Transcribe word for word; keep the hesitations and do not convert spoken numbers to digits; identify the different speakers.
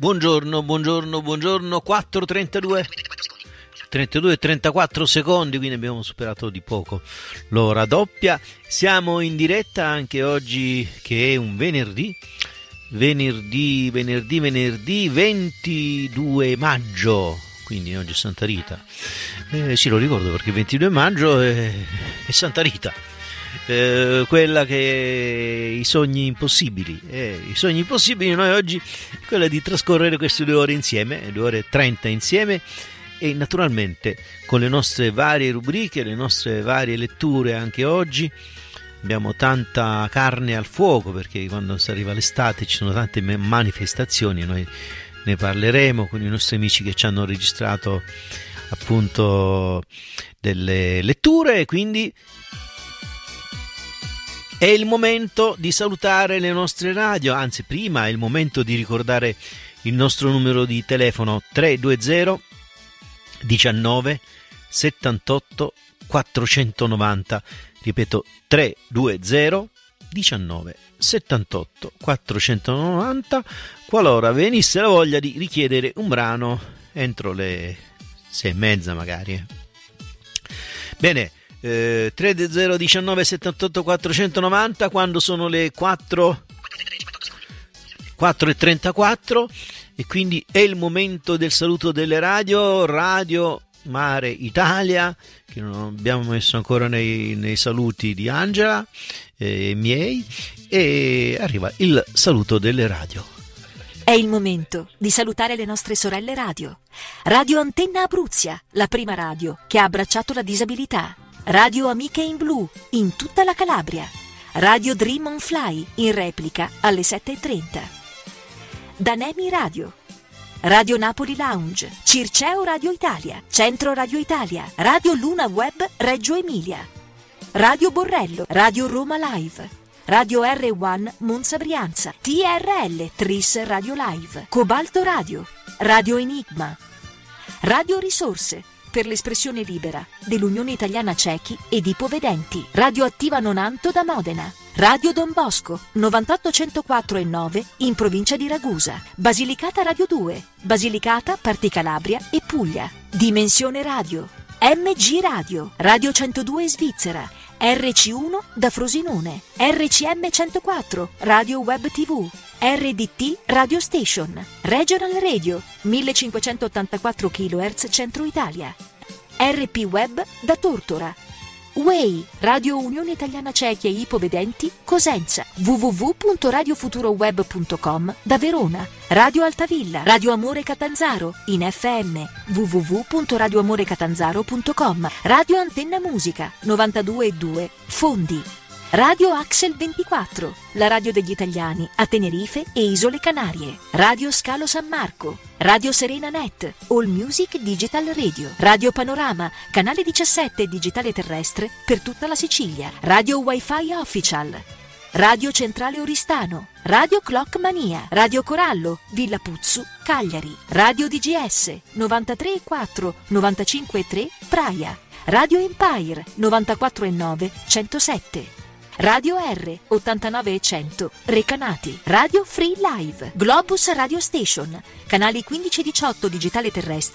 Speaker 1: Buongiorno, buongiorno, buongiorno, quattro e trentadue, trentadue e trentaquattro secondi, quindi abbiamo superato di poco l'ora doppia. Siamo in diretta anche oggi che è un venerdì, venerdì, venerdì, venerdì ventidue maggio, quindi oggi è Santa Rita. Eh, sì, lo ricordo perché il ventidue maggio è, è Santa Rita. Eh, quella che i sogni impossibili eh, i sogni impossibili noi oggi è quella di trascorrere queste due ore insieme, due ore e trenta insieme, e naturalmente con le nostre varie rubriche, le nostre varie letture. Anche oggi abbiamo tanta carne al fuoco perché quando si arriva l'estate ci sono tante manifestazioni, noi ne parleremo con i nostri amici che ci hanno registrato appunto delle letture, e quindi è il momento di salutare le nostre radio, anzi prima è il momento di ricordare il nostro numero di telefono tre due zero diciannove settantotto quattrocentonovanta, ripeto tre due zero diciannove settantotto quattrocentonovanta, qualora venisse la voglia di richiedere un brano entro le sei e mezza magari. Bene. Eh, tre zero diciannove settantotto quattrocentonovanta, quando sono le quattro e trentaquattro, e quindi è il momento del saluto delle radio. Radio Mare Italia, che non abbiamo messo ancora nei, nei saluti di Angela e eh, miei, e arriva il saluto delle radio.
Speaker 2: È il momento di salutare le nostre sorelle radio. Radio Antenna Abruzia, la prima radio che ha abbracciato la disabilità. Radio Amiche in Blu in tutta la Calabria. Radio Dream on Fly in replica alle sette e trenta. Danemi Radio. Radio Napoli Lounge. Circeo Radio Italia. Centro Radio Italia. Radio Luna Web Reggio Emilia. Radio Borrello. Radio Roma Live. Radio R uno Monza Brianza. T R L Tris Radio Live. Cobalto Radio. Radio Enigma. Radio Risorse, per l'espressione libera dell'Unione Italiana Ciechi ed Ipovedenti. Radio Attiva Nonanto da Modena. Radio Don Bosco novantotto centoquattro e nove in provincia di Ragusa. Basilicata Radio due, Basilicata, Parti Calabria e Puglia. Dimensione Radio, M G Radio, Radio centodue Svizzera, R C uno da Frosinone, R C M centoquattro, Radio Web tivù, R D T Radio Station, Regional Radio millecinquecentottantaquattro chilohertz Centro Italia, R P Web da Tortora, W E I Radio Unione Italiana Ciechi e Ipovedenti Cosenza, w w w punto radio futuro web punto com da Verona, Radio Altavilla, Radio Amore Catanzaro in F M, w w w punto radio amore catanzaro punto com, Radio Antenna Musica novantadue e due Fondi, Radio Axel ventiquattro, la radio degli italiani a Tenerife e Isole Canarie, Radio Scalo San Marco, Radio Serena Net, All Music Digital Radio, Radio Panorama, canale diciassette digitale terrestre per tutta la Sicilia, Radio Wi-Fi Official, Radio Centrale Oristano, Radio Clock Mania, Radio Corallo, Villa Puzzu, Cagliari, Radio D G S novantatré e quattro, novantacinque e tre Praia, Radio Empire novantaquattro e nove, centosette, Radio R ottantanove e cento Recanati, Radio Free Live, Globus Radio Station, canali quindici e diciotto digitale terrestre